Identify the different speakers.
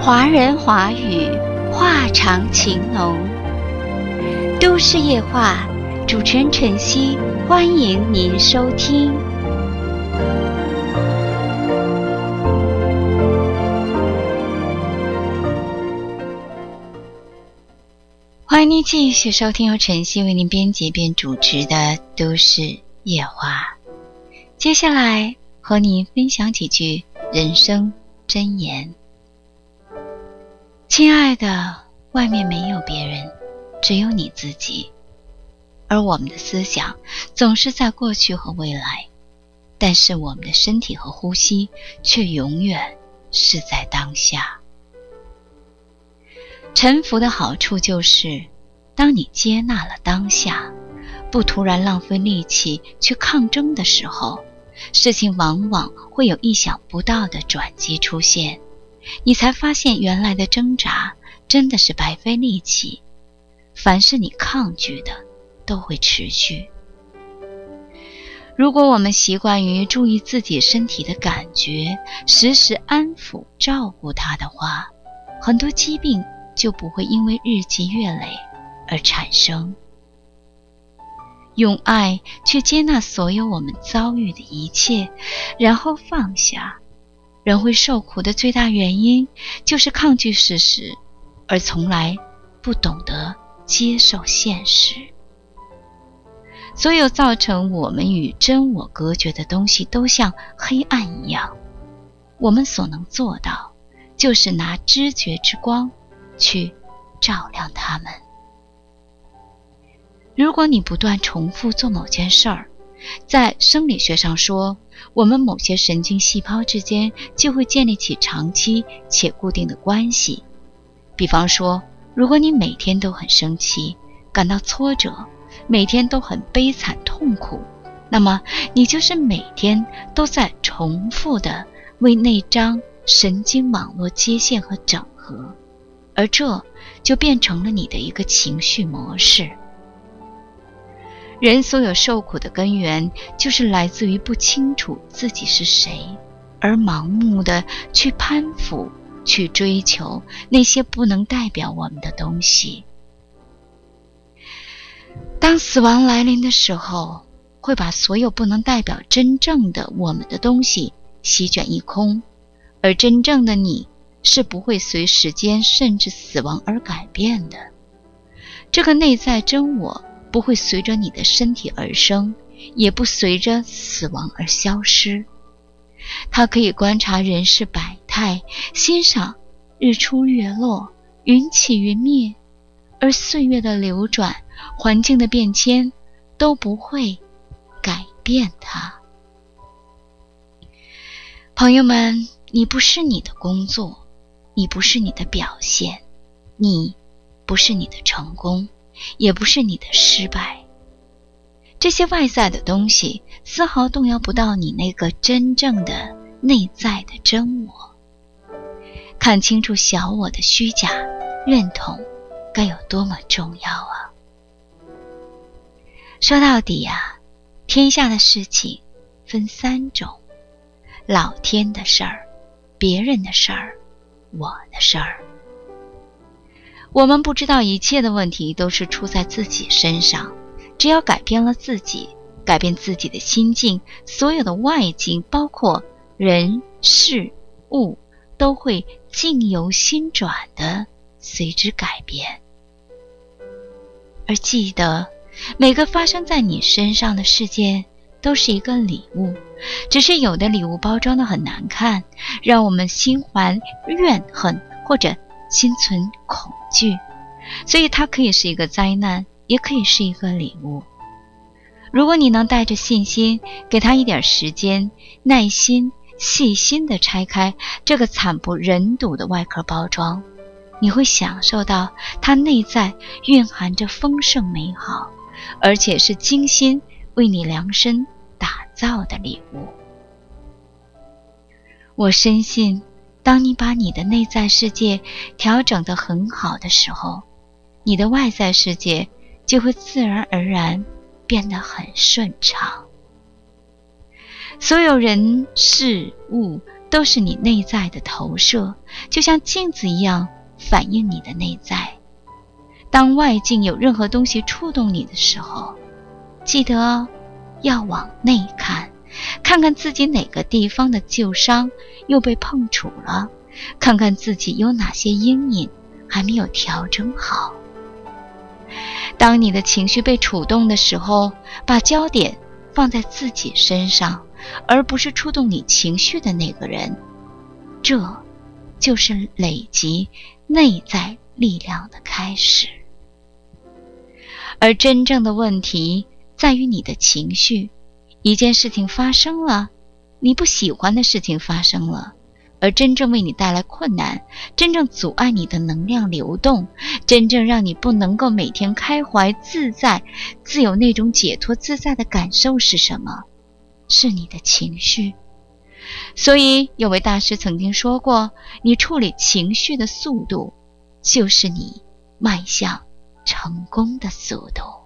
Speaker 1: 华人华语，话长情浓。都市夜话，主持人晨曦，欢迎您收听。欢迎您继续收听由晨曦为您编辑并主持的都市夜话。接下来和您分享几句人生箴言。亲爱的，外面没有别人，只有你自己。而我们的思想总是在过去和未来，但是我们的身体和呼吸却永远是在当下。臣服的好处就是，当你接纳了当下，不突然浪费力气去抗争的时候，事情往往会有意想不到的转机出现，你才发现原来的挣扎真的是白费力气。凡是你抗拒的都会持续。如果我们习惯于注意自己身体的感觉，时时安抚照顾它的话，很多疾病就不会因为日积月累而产生。用爱去接纳所有我们遭遇的一切，然后放下。人会受苦的最大原因就是抗拒事实，而从来不懂得接受现实。所有造成我们与真我隔绝的东西都像黑暗一样，我们所能做到就是拿知觉之光去照亮它们。如果你不断重复做某件事儿，在生理学上说，我们某些神经细胞之间就会建立起长期且固定的关系。比方说，如果你每天都很生气，感到挫折，每天都很悲惨痛苦，那么你就是每天都在重复地为那张神经网络接线和整合，而这就变成了你的一个情绪模式。人所有受苦的根源，就是来自于不清楚自己是谁，而盲目的去攀附，去追求那些不能代表我们的东西。当死亡来临的时候，会把所有不能代表真正的我们的东西席卷一空，而真正的你是不会随时间甚至死亡而改变的。这个内在真我不会随着你的身体而生，也不随着死亡而消失。它可以观察人世百态，欣赏日出月落，云起云灭，而岁月的流转，环境的变迁都不会改变它。朋友们，你不是你的工作，你不是你的表现，你不是你的成功，也不是你的失败。这些外在的东西丝毫动摇不到你那个真正的内在的真我。看清楚小我的虚假，认同该有多么重要啊！说到底啊，天下的事情分三种：老天的事儿、别人的事儿、我的事儿。我们不知道一切的问题都是出在自己身上，只要改变了自己，改变自己的心境，所有的外境，包括人事物，都会境由心转的随之改变。而记得，每个发生在你身上的事件都是一个礼物，只是有的礼物包装得很难看，让我们心怀怨恨或者心存恐惧，所以它可以是一个灾难，也可以是一个礼物。如果你能带着信心，给它一点时间，耐心细心地拆开这个惨不忍睹的外壳包装，你会享受到它内在蕴含着丰盛美好，而且是精心为你量身打造的礼物。我深信，当你把你的内在世界调整得很好的时候，你的外在世界就会自然而然变得很顺畅。所有人事物都是你内在的投射，就像镜子一样反映你的内在。当外境有任何东西触动你的时候，记得要往内看，看看自己哪个地方的旧伤又被碰触了，看看自己有哪些阴影还没有调整好。当你的情绪被触动的时候，把焦点放在自己身上，而不是触动你情绪的那个人，这就是累积内在力量的开始。而真正的问题在于你的情绪。一件事情发生了，你不喜欢的事情发生了，而真正为你带来困难，真正阻碍你的能量流动，真正让你不能够每天开怀自在，自有那种解脱自在的感受是什么？是你的情绪。所以有位大师曾经说过，你处理情绪的速度，就是你迈向成功的速度。